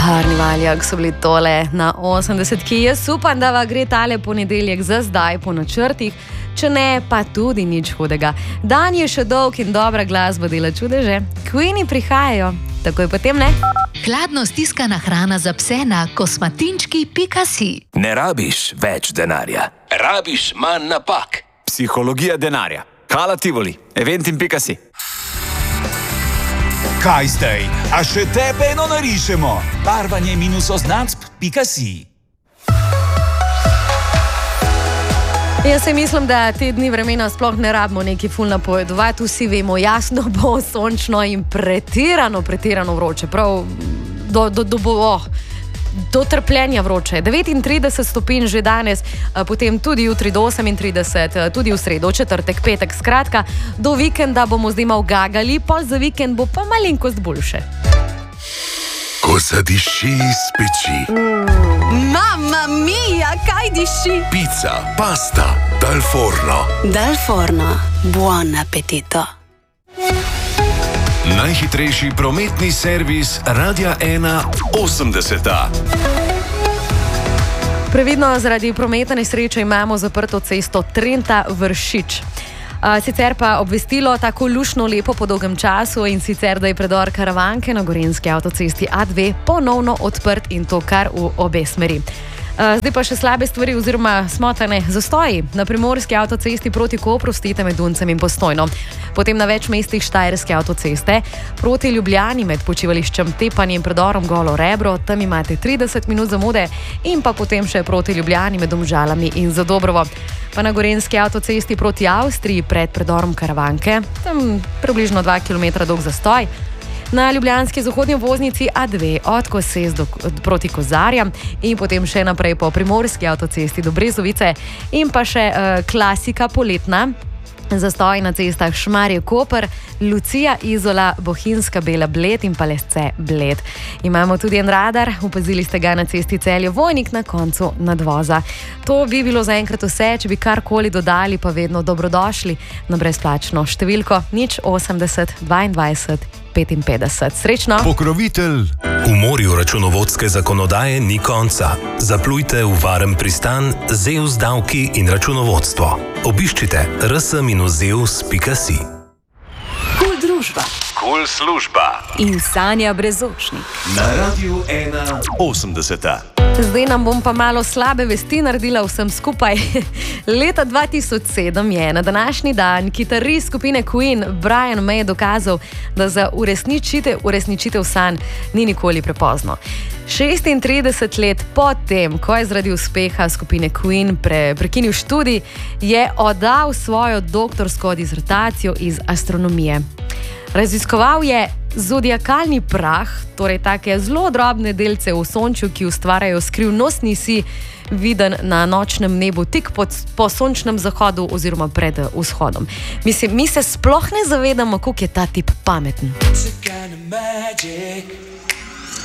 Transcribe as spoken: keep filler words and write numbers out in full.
Valjak so bili tole na osemdesetki. Jaz upam, da vam gre tale ponedeljek za zdaj po načrtih, če ne, pa tudi nič hudega. Dan je še dolg in dobra glasba dela čudeže. Queeni prihajajo, takoj potem ne. Hladno stiskana hrana za pse na kosmatinčki pika si. Ne rabiš več denarja, rabiš manj napak. Psihologija denarja. Hala Tivoli, eventim pika si. Kaj zdaj? A še tebe eno narišemo? Barvanje minus oznacb pika si. Jaz se mislim, da te dni vremena sploh ne rabimo neki ful napovedovati. Vsi vemo, jasno bo sončno in pretirano, pretirano vroče. Prav do, do, do, oh, do trpljenja vroče. devetintrideset stopinj že danes, potem tudi jutri do osemintrideset, tudi v sredo, četrtek, petek. Skratka, do vikenda bomo zdaj malo gagali, pol za vikend bo pa malenkost boljše. Ko zadiši iz peči. Mm. Mamma mia, kaj diši? Pizza, pasta, dal forno. Dal forno, buon appetito. Najhitrejši prometni servis Radia ena osemdeseta. Previdno, zaradi prometne nesreče imamo zaprto cesto Trenta-Vršič. Sicer pa obvestilo tako lušno lepo po dolgem času, in sicer, da je predor Karavanke na gorenjski avtocesti A dve ponovno odprt in to kar v obe smeri. Zdaj pa še slabe stvari oziroma smotane zastoji. Na primorski avtocesti proti Kopru stojite med Duncem in Postojno. Potem na več mestih štajerske avtoceste proti Ljubljani med počivališčem Tepanje in predorom Golo Rebro, tam imate trideset minut zamude, in pa potem še proti Ljubljani med Domžalami in Zadobrovo. Pa na gorenjski avtocesti proti Avstriji pred predorom Karavanke, tam približno dva kilometra dolg zastoj. Na ljubljanski zahodnji obvoznici A dve od Koses do, proti Kozarjam in potem še naprej po primorski avtocesti do Brezovice, in pa še uh, klasika poletna. Zastoj na cestah Šmarje-Koper, Lucija, Izola, Bohinjska, Bela, Bled in Palesce, Bled. Imamo tudi en radar, opazili ste ga na cesti Celje-Vojnik na koncu nadvoza. To bi bilo zaenkrat vse, če bi karkoli dodali, pa vedno dobrodošli na brezplačno številko nič osemdeset dvaindvajset petinpetdeset. Srečno! Pokrovitelj. V morju računovodske zakonodaje ni konca. Zaplujte v varen pristan Zeus davki in računovodstvo. Obiščite r s minus zeus pika si. Kul družba. Kul služba. In Sanja Brezočnik. Na Radiu ena osemdeseta. Zdaj nam bom pa malo slabe vesti naredila vsem skupaj. Leta dva tisoč sedem je na današnji dan kitarist skupine Queen Brian May dokazal, da za uresničitev, uresničitev sanj ni nikoli prepozno. šestintrideset let po tem, ko je zaradi uspeha skupine Queen pre, prekinil študij, je oddal svojo doktorsko disertacijo iz astronomije. Raziskoval je zodiakalni prah, torej take zelo drobne delce v sončju, ki ustvarjajo skrivnostni sij, viden na nočnem nebu tik pod, po sončnem zahodu oziroma pred vzhodom. Mislim, mi se sploh ne zavedamo, koliko je ta tip pameten.